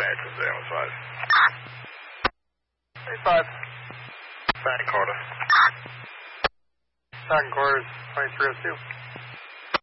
to 015. 85. Second quarter. Second quarter is 2302.